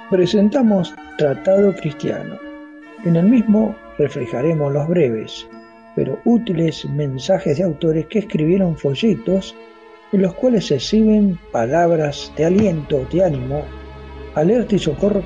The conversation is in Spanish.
Presentamos Tratado Cristiano. En el mismo reflejaremos los breves, pero útiles mensajes de autores que escribieron folletos en los cuales se exhiben palabras de aliento, de ánimo, alerta y socorro